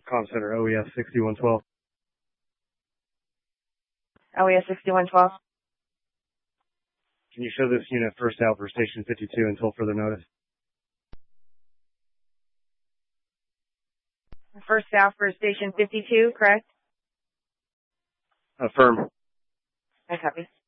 Comm Center, OES 6112. OES 6112. Can you show this unit first out for Station 52 until further notice? First out for Station 52, correct? Affirm. I copy.